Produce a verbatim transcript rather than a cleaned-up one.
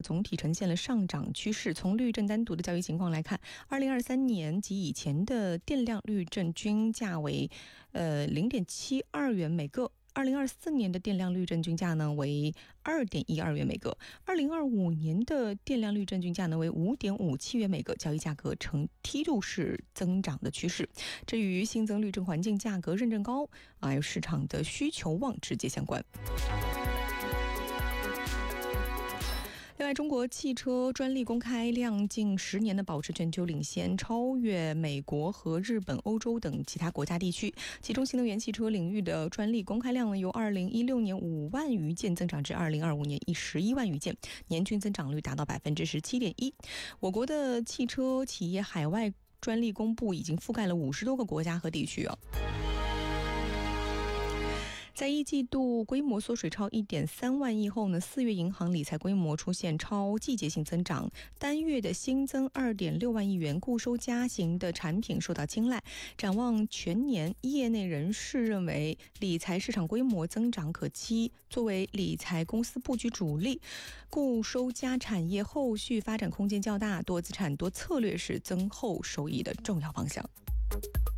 总体呈现了上涨趋势。从绿证单独的交易情况来看，二零二三年及以前的电量绿证均价为呃零点七二元每个。二零二四年的电量绿证均价呢为二点一二元每个，二零二五年的电量绿证均价呢为五点五七元每个，交易价格呈梯度式增长的趋势。这与新增绿证环境价格认证高，还有市场的需求旺直接相关。另外，中国汽车专利公开量近十年的保持全球领先，超越美国和日本、欧洲等其他国家地区。其中，新能源汽车领域的专利公开量呢，由二零一六年五万余件增长至二零二五年十一万余件，年均增长率达到百分之十七点一。我国的汽车企业海外专利公布已经覆盖了五十多个国家和地区哦。在一季度规模缩水超 一点三万亿后呢，四月银行理财规模出现超季节性增长，单月的新增 二点六万亿元，固收加型的产品受到青睐。展望全年，业内人士认为理财市场规模增长可期，作为理财公司布局主力，固收加产业后续发展空间较大，多资产多策略是增厚收益的重要方向。